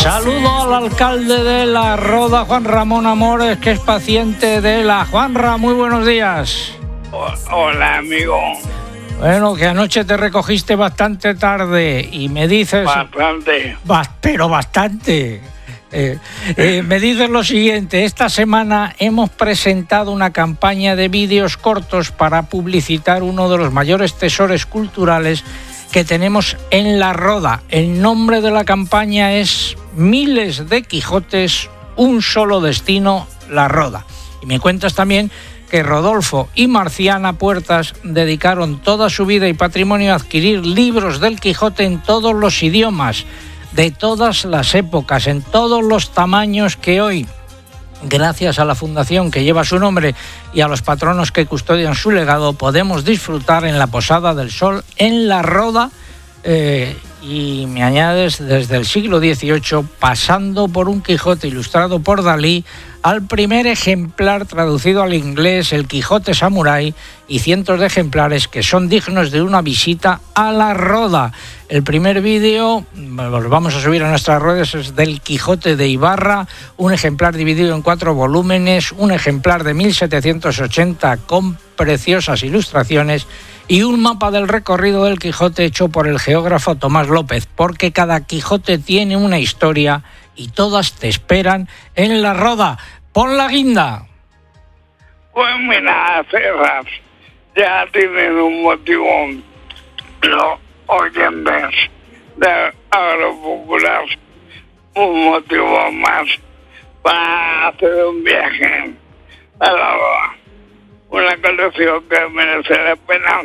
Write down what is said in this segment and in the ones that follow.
Saludo al alcalde de La Roda, Juan Ramón Amores, que es paciente de la Juanra. Muy buenos días. Hola, amigo. Bueno, que anoche te recogiste bastante tarde y me dices... Bastante. Pero bastante. Me dices lo siguiente: esta semana hemos presentado una campaña de vídeos cortos para publicitar uno de los mayores tesoros culturales que tenemos en La Roda. El nombre de la campaña es Miles de Quijotes, un solo destino, La Roda. Y me cuentas también que Rodolfo y Marciana Puertas dedicaron toda su vida y patrimonio a adquirir libros del Quijote en todos los idiomas, de todas las épocas, en todos los tamaños, que hoy, gracias a la fundación que lleva su nombre y a los patronos que custodian su legado, podemos disfrutar en la Posada del Sol en La Roda. Y me añades, desde el siglo XVIII, pasando por un Quijote ilustrado por Dalí, al primer ejemplar traducido al inglés, el Quijote Samurái, y cientos de ejemplares que son dignos de una visita a La Roda. El primer vídeo, lo vamos a subir a nuestras redes, es del Quijote de Ibarra, un ejemplar dividido en 4 volúmenes, un ejemplar de 1780 con preciosas ilustraciones y un mapa del recorrido del Quijote hecho por el geógrafo Tomás López, porque cada Quijote tiene una historia y todas te esperan en La Roda. ¡Pon la guinda! Pues mira, César, ya tienen un motivo los oyentes de Agropopular, un motivo más para hacer un viaje a La Roda. Una colección que merece la pena.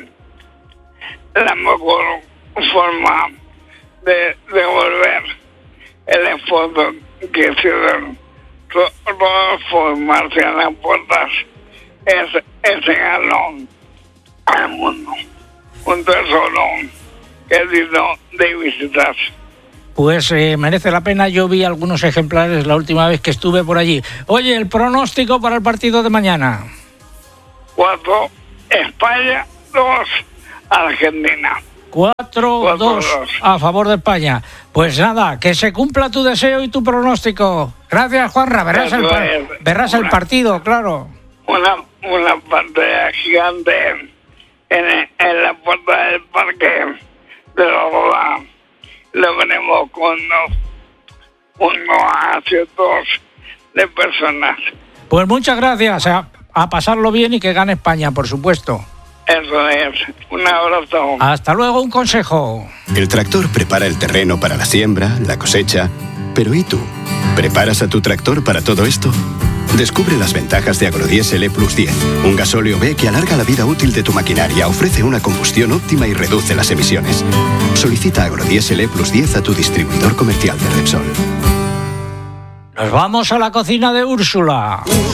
La mejor forma de devolver el esfuerzo que hicieron Rodolfo y Marciana Puertas es enseñarlo al mundo. Un tesoro que es digno de visitar. Pues merece la pena. Yo vi algunos ejemplares la última vez que estuve por allí. Oye, el pronóstico para el partido de mañana. 4, España, 2, Argentina. 4-2 a favor de España. Pues nada, que se cumpla tu deseo y tu pronóstico. Gracias, Juanra. Verás el partido, claro. Una pantalla gigante en la puerta del parque de La Roda. Lo veremos con unos asientos de personas. Pues muchas gracias. A pasarlo bien y que gane España, por supuesto. Eso es. Un abrazo. Hasta luego. Un consejo. El tractor prepara el terreno para la siembra, la cosecha. Pero ¿y tú? ¿Preparas a tu tractor para todo esto? Descubre las ventajas de Agrodiesel E+10, un gasóleo B que alarga la vida útil de tu maquinaria, ofrece una combustión óptima y reduce las emisiones. Solicita Agrodiesel E+10 a tu distribuidor comercial de Repsol. Nos vamos a la cocina de Úrsula.